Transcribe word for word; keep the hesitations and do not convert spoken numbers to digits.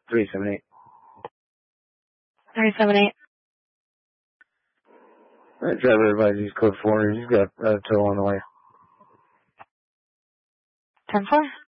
three seven eight. three seven eight. All right, driver advises code four. He's got a uh, tow on the way. ten four.